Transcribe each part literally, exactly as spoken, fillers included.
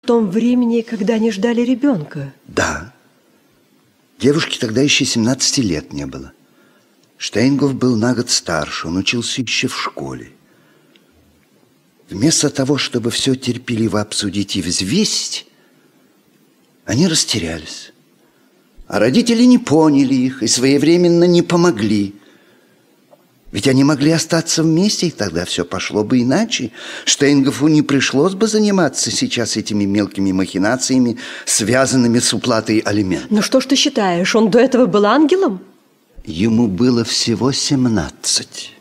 В том времени, когда они ждали ребенка. Да. Девушке тогда еще семнадцати лет не было. Штейнгоф был на год старше, он учился еще в школе. Вместо того, чтобы все терпеливо обсудить и взвесить, они растерялись. А родители не поняли их и своевременно не помогли. Ведь они могли остаться вместе, и тогда все пошло бы иначе. Штейнгофу не пришлось бы заниматься сейчас этими мелкими махинациями, связанными с уплатой алиментов. Ну что ж ты считаешь, он до этого был ангелом? Ему было всего семнадцать.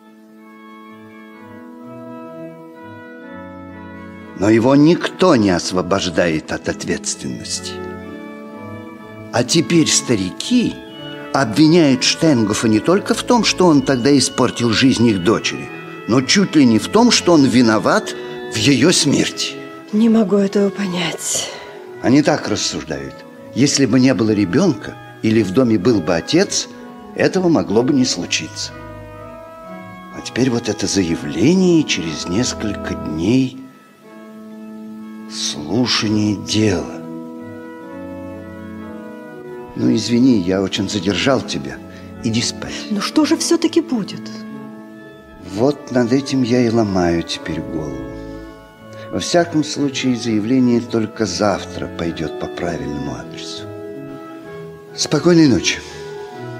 Но его никто не освобождает от ответственности. А теперь старики обвиняют Штейнгофа не только в том, что он тогда испортил жизнь их дочери, но чуть ли не в том, что он виноват в ее смерти. Не могу этого понять. Они так рассуждают. Если бы не было ребенка или в доме был бы отец, этого могло бы не случиться. А теперь вот это заявление, и через несколько дней слушание дела. Ну, извини, я очень задержал тебя. Иди спать. Ну что же все-таки будет? Вот над этим я и ломаю теперь голову. Во всяком случае, заявление только завтра пойдет по правильному адресу. Спокойной ночи.